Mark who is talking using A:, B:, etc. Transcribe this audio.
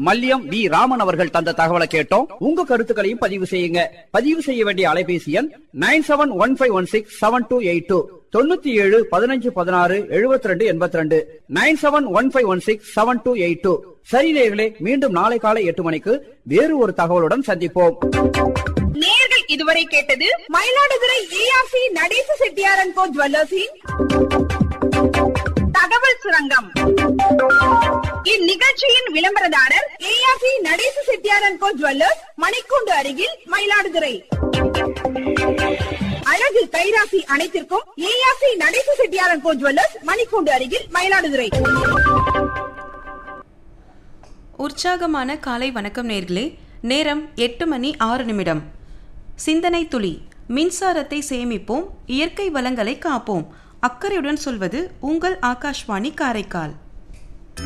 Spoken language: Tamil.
A: மல்லியம் வி ராமன் அவர்கள் தந்த தகவலை கேட்டோம். உங்க கருத்துக்களையும் பதிவு செய்யுங்க. பதிவு செய்ய வேண்டிய அலைபேசி எண் 9715167282 97 15 16 72 82 9715167282. சரி நேயர்களே, மீண்டும் நாளை காலை 8 மணிக்கு வேறு ஒரு தகவலுடன் சந்திப்போம்.
B: நேயர்கள் இதுவரை கேட்டது மயிலாடுதுறை ஏஆர்சி நடேச செட்டியார் அண்ட் கோ ஜுவல்லர்ஸின் தகவல் சுரங்கம். இந்நிகழ்ச்சியின் விளம்பரதாரர் ARC Natesa Chettiar and go jewellers, மணிக்கூண்டு அருகில், மயிலாடுதுறை. அழகு கைராசி அனைத்திற்கும் ARC Natesa Chettiar and go jewellers, மணிக்கூண்டு அருகில், மயிலாடுதுறை.
C: உற்சாகமான காலை வணக்கம் நேர்களே. நேரம் 8:06. சிந்தனை துளி. மின்சாரத்தை சேமிப்போம், இயற்கை வளங்களை காப்போம். அக்கறையுடன் சொல்வது உங்கள் ஆகாஷ்வாணி காரைக்கால்.